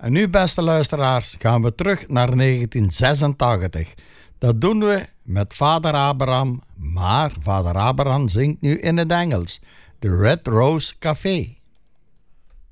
En nu, beste luisteraars, gaan we terug naar 1986. Dat doen we met Vader Abraham, maar Vader Abraham zingt nu in het Engels. The Red Rose Café.